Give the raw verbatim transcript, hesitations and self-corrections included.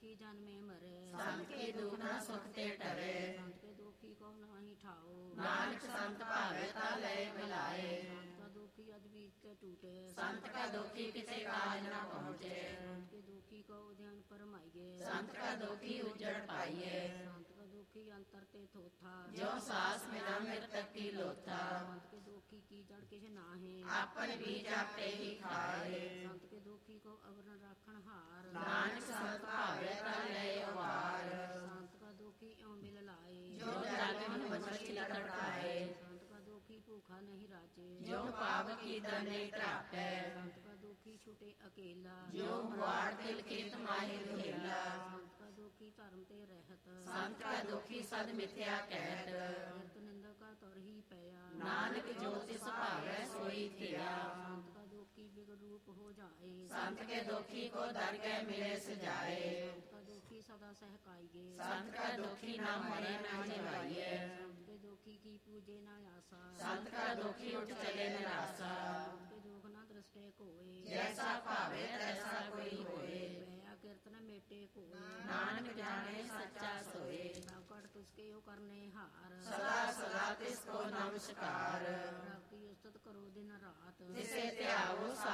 की जन्मे मरे संत के दुख न सुख ते टरे संत के दुखी को नाही ठाओ नानक संत भावे ता लय मिलाए संत का दुखी अद्भुत के टूटे संत का दुखी किसे काज न पहुँचे संत के दुखी को उद्यान परमाइए संत का दुखी उजड़ पाइए संत का दुखी अंतर ते थोथा जो सास मिला मृतक की लोथा संत के दुखी की जड़ किस नाहे अपन बीज आपे ही खाए संत के दुखी को अवरण राखण हार नानक संत भावे ता लय अवार संत का दुखी एवं मिल लाए जो जागे मन मछली तड़काए संत का दुखी भूखा नहीं राजे जो पाप की दने ट्रापे संत का दुखी छूटे अकेला जो गुआड़ दिल के तुम्हारी दुहेला संत का दुखी धर्म ते रहत संत का दुखी सद मिथ्या कहत नित निंदा का तर ही पया नानक जो तिस भावे सोई थिया संत का दुखी बिगड़ रूप हो जाए संत के दुखी को दरगह मिले सजाए संत का दुखी सदा सहकाइए संत का दुखी न मरे न जवाइए संत के दुखी की पूजे न आशा संत का दुखी उठ चले निराशा संत के दुख न दृष्टे कोय जैसा भावे तैसा कोई होए भया कीर्तन मेटे कोय नानक जाने सच्चा सोए प्रकट तुझके यो करने हार सदा सदा तिसको नमस्कार रब की स्तुत करो दिन रात जिसे त्यागो